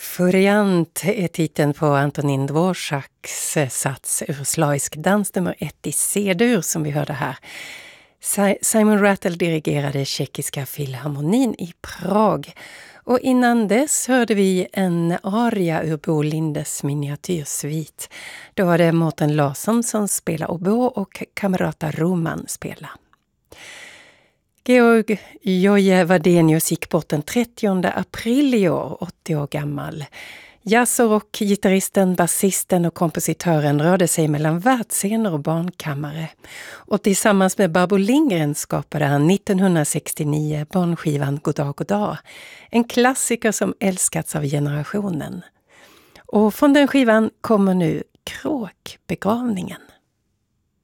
Furiant är titeln på Antonin Dvoraks sats ur Slavisk dans nummer 1 i C-dur som vi hörde här. Simon Rattle dirigerade Tjeckiska filharmonin i Prag. Och innan dess hörde vi en aria ur Bo Lindes miniatyrsvit. Då var det Mårten Larsson som spelade oboe och Kamerata Roman spelade. Georg Joje Wadenius gick bort den 30 april i år, 80 år gammal. Jazz- och rockgitarristen, basisten och kompositören rörde sig mellan världsscener och barnkammare. Och tillsammans med Barbro Lindgren skapade han 1969 barnskivan Goddag, goddag. En klassiker som älskats av generationen. Och från den skivan kommer nu Kråkbegravningen.